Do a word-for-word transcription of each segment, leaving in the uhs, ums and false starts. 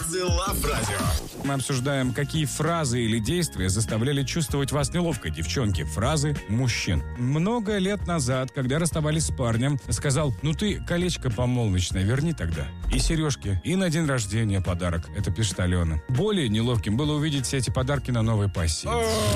Дважды Лав Радио. Мы обсуждаем, какие фразы или действия заставляли чувствовать вас неловко, девчонки. Фразы мужчин. Много лет назад, когда расставались с парнем, сказал: ну ты колечко помолвочное верни тогда. И сережки, и на день рождения подарок. Это пишет Алена. Более неловким было увидеть все эти подарки на новой пассии.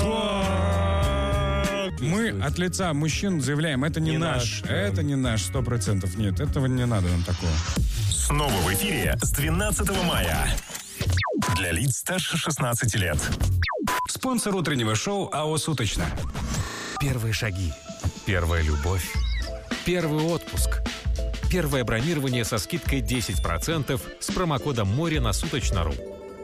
Мы от лица мужчин заявляем: это не, не наш, наш, это не наш, сто процентов нет, этого не надо нам такого. Снова в эфире с двенадцатого мая. Для лиц старше шестнадцати лет. Спонсор утреннего шоу АО «Суточно». Первые шаги, первая любовь, первый отпуск, первое бронирование со скидкой десять процентов с промокодом «Море» на Суточно.ру.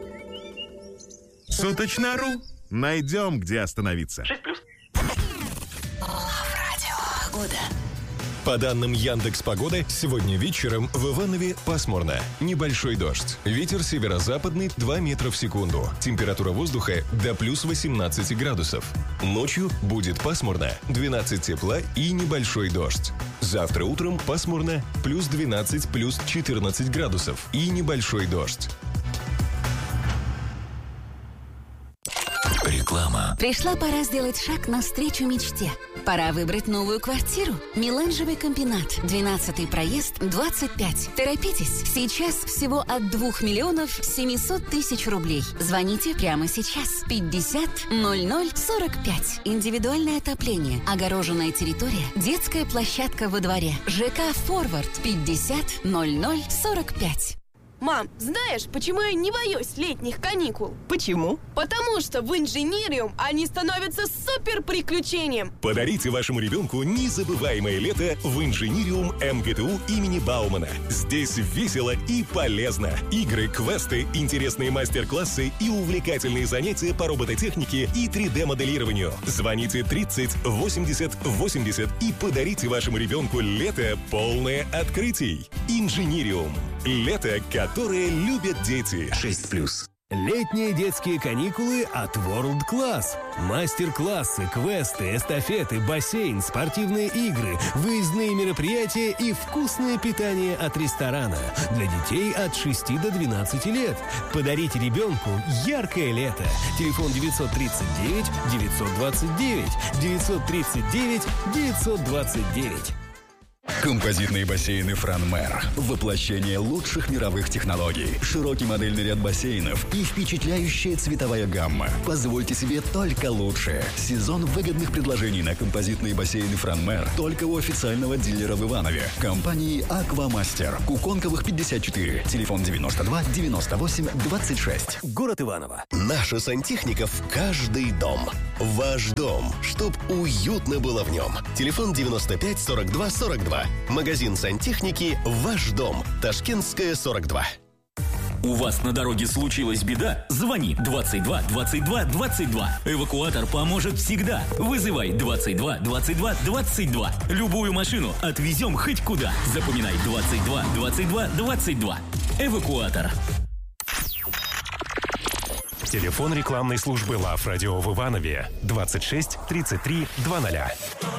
Суточно.ру. Найдем, где остановиться. шесть плюс. По данным Яндекс.Погоды, сегодня вечером в Иванове пасмурно. Небольшой дождь. Ветер северо-западный два метра в секунду. Температура воздуха до плюс восемнадцати градусов. Ночью будет пасмурно. двенадцать тепла и небольшой дождь. Завтра утром пасмурно. Плюс двенадцать, плюс четырнадцать градусов и небольшой дождь. Реклама. Пришла пора сделать шаг навстречу мечте. Пора выбрать новую квартиру. Меланжевый комбинат. двенадцатый проезд, двадцать пять. Торопитесь. Сейчас всего от двух миллионов семисот тысяч рублей. Звоните прямо сейчас. пятьдесят ноль ноль сорок пять. Индивидуальное отопление. Огороженная территория. Детская площадка во дворе. ЖК «Форвард». пятьдесят ноль ноль сорок пять. Мам, знаешь, почему я не боюсь летних каникул? Почему? Потому что в Инжинириум они становятся супер приключением. Подарите вашему ребенку незабываемое лето в Инжинириум эм гэ тэ у имени Баумана. Здесь весело и полезно. Игры, квесты, интересные мастер-классы и увлекательные занятия по робототехнике и три дэ-моделированию. Звоните тридцать восемьдесят восемьдесят и подарите вашему ребенку лето, полное открытий. Инжинириум. Лето, которое любят дети. шесть плюс. Летние детские каникулы от World Class. Мастер-классы, квесты, эстафеты, бассейн, спортивные игры, выездные мероприятия и вкусное питание от ресторана. Для детей от шести до двенадцати лет. Подарите ребенку яркое лето. Телефон девятьсот тридцать девять девятьсот двадцать девять девятьсот тридцать девять девятьсот двадцать девять. Композитные бассейны «Франмер». Воплощение лучших мировых технологий. Широкий модельный ряд бассейнов и впечатляющая цветовая гамма. Позвольте себе только лучшее. Сезон выгодных предложений на композитные бассейны «Франмер» только у официального дилера в Иванове. Компании «Аквамастер». Куконковых пятьдесят четыре. Телефон девяносто два девяносто восемь двадцать шесть. Город Иваново. Наша сантехника в каждый дом. Ваш дом, чтоб уютно было в нем. Телефон девяносто пять сорок два сорок два. Магазин сантехники «Ваш дом». Ташкентская, сорок два. У вас на дороге случилась беда? Звони двадцать два двадцать два двадцать два. Эвакуатор поможет всегда. Вызывай двадцать два двадцать два двадцать два. Любую машину отвезем хоть куда. Запоминай двадцать два двадцать два двадцать два. Эвакуатор. Телефон рекламной службы Лав Радио в Иванове двадцать шесть тридцать три двадцать.